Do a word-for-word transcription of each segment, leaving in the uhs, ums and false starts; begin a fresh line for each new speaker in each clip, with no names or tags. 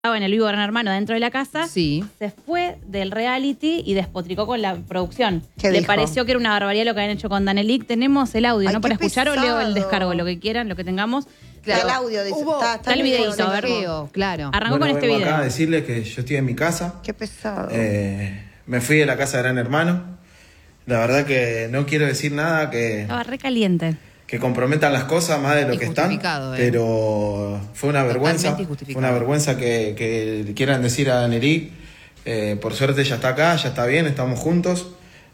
estaba en el vivo Gran Hermano dentro de la casa,
sí.
se fue del reality y despotricó con la producción.
¿Qué
Le
dijo?
pareció que era una barbaridad lo que habían hecho con Danelik. Tenemos el audio,
Ay,
¿no?
qué
Para escuchar
pesado.
o leo el descargo, lo que quieran, lo que tengamos.
Claro. El audio dice,
Hubo,
está,
está el videíto, a ver.
Video, claro.
Arrancó
bueno,
con este
vengo
video.
acá a decirles que yo estoy en mi casa.
Qué pesado.
Eh, me fui de la casa de Gran Hermano. La verdad que no quiero decir nada que,
Estaba re caliente.
que comprometan las cosas más de lo que están.
Injustificado, eh.
Pero fue una vergüenza.
Totalmente
Fue
injustificado.
una vergüenza que, que quieran decir a Danelik. Eh, por suerte ya está acá, ya está bien, estamos juntos.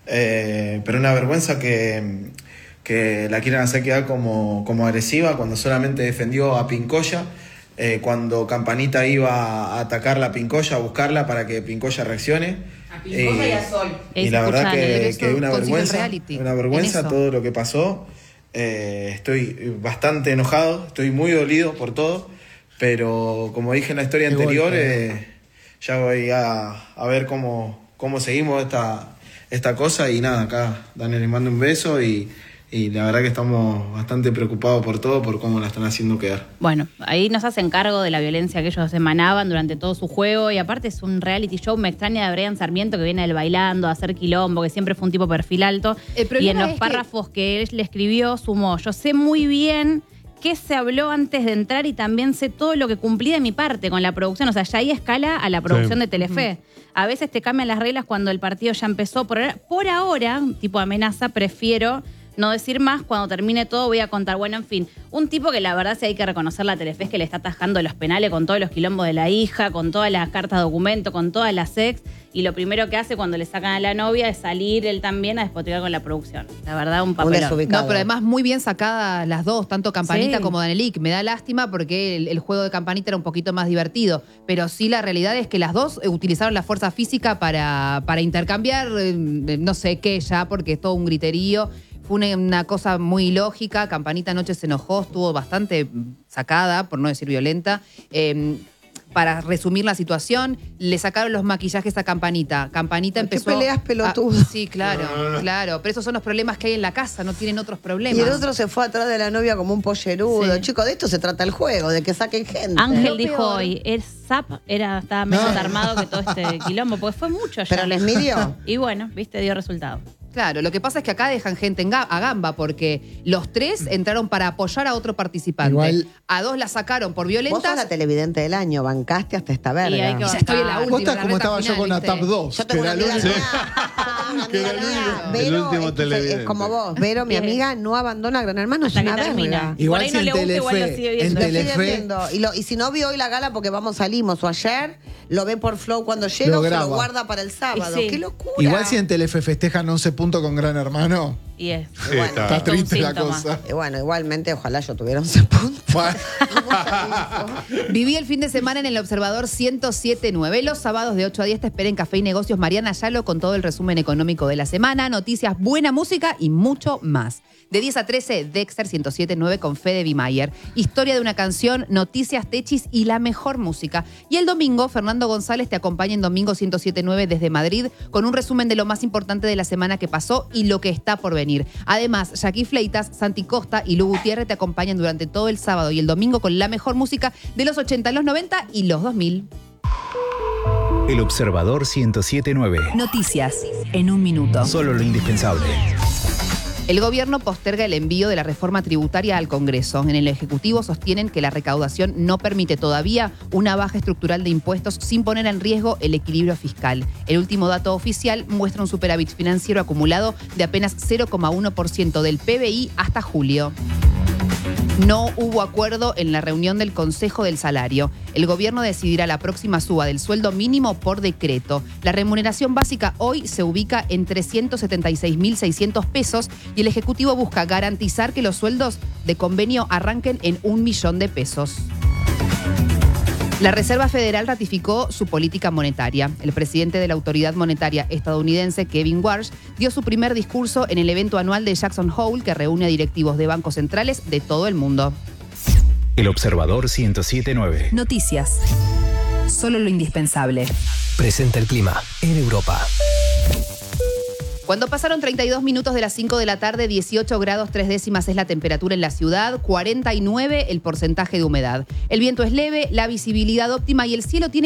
Eh, pero una vergüenza que, que la quieran hacer quedar como, como agresiva cuando solamente defendió a Pincoya. Eh, cuando Campanita iba a atacar la Pincoya, a buscarla para que Pincoya reaccione.
A Pincoya
Eh,
y a Sol.
Y
Es
la verdad
escuchable,
que,
eso
que una
consiste el
vergüenza,
reality,
una vergüenza
en eso.
todo lo que pasó. Eh, estoy bastante enojado, estoy muy dolido por todo, pero como dije en la historia
Qué
anterior,
golpe.
eh, ya voy a, a ver cómo, cómo seguimos esta, esta cosa. Y nada, acá Daniel les mando un beso y, y la verdad que estamos bastante preocupados por todo, por cómo la están haciendo quedar.
Bueno, ahí nos hacen cargo de la violencia que ellos emanaban durante todo su juego y aparte es un reality show. Me extraña de Brian Sarmiento, que viene del bailando, a hacer quilombo, que siempre fue un tipo perfil alto.
El
Y
problema
en los
es que-
párrafos que... él le escribió sumó: yo sé muy bien qué se habló antes de entrar y también sé todo lo que cumplí de mi parte con la producción. O sea, ya ahí escala a la producción
Sí.
de Telefe. A veces te cambian las reglas cuando el partido ya empezó. Por ahora, por ahora, tipo amenaza, prefiero no decir más. Cuando termine todo voy a contar. Bueno, en fin, un tipo que la verdad sí hay que reconocer la Telefe, es que le está atajando los penales con todos los quilombos de la hija, con todas las cartas de documento, con todas las ex. Y lo primero que hace cuando le sacan a la novia es salir él también a despotricar con la producción. La verdad, un
Un
papelón.
desubicado.
No, pero además muy bien sacadas las dos, tanto Campanita
Sí.
como Danelik. Me da lástima porque el, el juego de Campanita era un poquito más divertido. Pero sí, la realidad es que las dos eh, utilizaron la fuerza física para, para intercambiar, eh, no sé qué ya, porque es todo un griterío. Fue una, una cosa muy ilógica. Campanita anoche se enojó, estuvo bastante sacada, por no decir violenta. Eh, Para resumir la situación, le sacaron los maquillajes a Campanita. Campanita
¿Por qué
empezó...
peleas,
a-
pelotudo?
sí, claro, claro. Pero esos son los problemas que hay en la casa, no tienen otros problemas.
Y el otro se fue atrás de la novia como un pollerudo.
Sí.
Chicos, de esto se trata el juego, de que saquen gente.
Ángel
Lo
dijo
peor.
hoy, el zap era, estaba menos armado que todo este quilombo, porque fue mucho ya.
Pero les midió.
Y bueno, viste, dio resultado.
Claro, lo que pasa es que acá dejan gente en ga- a gamba porque los tres entraron para apoyar a otro participante.
Igual-
A dos la sacaron por
Vos sos
violentas.
la televidente del año, bancaste hasta esta verga.
Y hay que
Y ya estoy en la
bancar.
última.
Vos estás
la
como
reta
estaba yo
final,
con la
¿viste?
T A P dos,
Yo
que
tengo
era
una
el
amiga
último.
mía, una
Que era
amiga
el
mía.
último-
Vero,
el último
es- es
televidente.
como vos. Vero, mi
Bien.
amiga, no abandona a Gran Hermano, es
Hasta
una
que termina.
verga.
Y por
Igual
ahí
si
no
en
le gusta, igual lo
Telefe-
sigue
en
viendo.
Lo sigue
Telefe-
viendo. Y, lo- y si no vio hoy la gala porque vamos salimos o ayer, lo ve por Flow cuando llega
Lo
o se lo
graba.
guarda para el sábado.
Y sí.
¡Qué locura!
Igual si en Telefe festejan once puntos con Gran Hermano,
Y es.
Sí,
Bueno,
está.
está
Esto es un
triste la
síntoma.
cosa.
Y bueno, igualmente, ojalá yo tuviera once puntos.
Bueno,
Viví el fin de semana en el Observador ciento siete punto nueve. Los sábados de ocho a diez te espera en Café y Negocios Mariana Yalo con todo el resumen económico de la semana, noticias, buena música y mucho más. De diez a trece, Dexter ciento siete punto nueve con Fede Bimayer. Historia de una canción, noticias, techis y la mejor música. Y el domingo, Fernando González te acompaña en Domingo ciento siete punto nueve desde Madrid con un resumen de lo más importante de la semana que pasó y lo que está por venir. Además, Jackie Fleitas, Santi Costa y Lu Gutiérrez te acompañan durante todo el sábado y el domingo con la mejor música de los ochenta, los noventa y los dos mil.
El Observador ciento siete punto nueve.
Noticias en un minuto.
Solo lo indispensable.
El gobierno posterga el envío de la reforma tributaria al Congreso. En el Ejecutivo sostienen que la recaudación no permite todavía una baja estructural de impuestos sin poner en riesgo el equilibrio fiscal. El último dato oficial muestra un superávit financiero acumulado de apenas cero coma uno por ciento del P B I hasta julio. No hubo acuerdo en la reunión del Consejo del Salario. El gobierno decidirá la próxima suba del sueldo mínimo por decreto. La remuneración básica hoy se ubica en trescientos setenta y seis mil seiscientos pesos y el Ejecutivo busca garantizar que los sueldos de convenio arranquen en un millón de pesos. La Reserva Federal ratificó su política monetaria. El presidente de la autoridad monetaria estadounidense, Kevin Warsh, dio su primer discurso en el evento anual de Jackson Hole que reúne a directivos de bancos centrales de todo el mundo.
El Observador ciento siete punto nueve.
Noticias. Solo lo indispensable.
Presenta el clima en Europa.
Cuando pasaron treinta y dos minutos de las cinco de la tarde, dieciocho grados tres décimas es la temperatura en la ciudad, cuarenta y nueve el porcentaje de humedad. El viento es leve, la visibilidad óptima y el cielo tiene